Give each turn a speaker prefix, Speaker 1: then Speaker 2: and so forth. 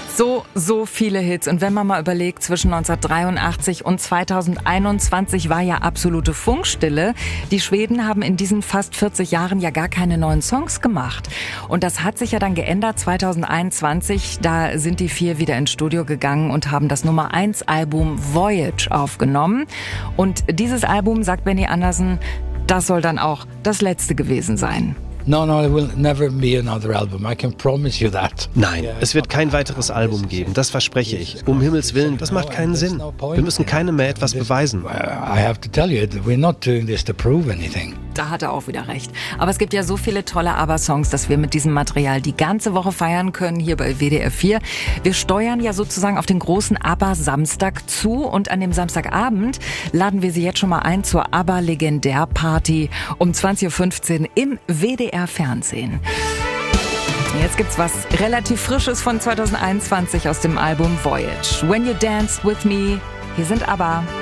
Speaker 1: So viele Hits. Und wenn man mal überlegt, zwischen 1983 und 2021 war ja absolute Funkstille. Die Schweden haben in diesen fast 40 Jahren ja gar keine neuen Songs gemacht. Und das hat sich ja dann geändert 2021. Da sind die 4 wieder ins Studio gegangen und haben das Nummer-1-Album Voyage aufgenommen. Und dieses Album, sagt Benny Andersson, das soll dann auch das letzte gewesen sein.
Speaker 2: No, there will never be another album. I can promise you that.
Speaker 3: Nein, es wird kein weiteres Album geben, das verspreche ich. Um Himmels Willen, das macht keinen Sinn. Wir müssen keinem mehr etwas beweisen.
Speaker 2: I have to tell you, we're not doing this to prove anything.
Speaker 1: Da hat er auch wieder recht. Aber es gibt ja so viele tolle ABBA-Songs, dass wir mit diesem Material die ganze Woche feiern können, hier bei WDR 4. Wir steuern ja sozusagen auf den großen ABBA-Samstag zu und an dem Samstagabend laden wir Sie jetzt schon mal ein zur ABBA-Legendär-Party um 20.15 Uhr im WDR-Fernsehen. Jetzt gibt's was relativ Frisches von 2021 aus dem Album Voyage. When You Dance With Me. Hier sind ABBA.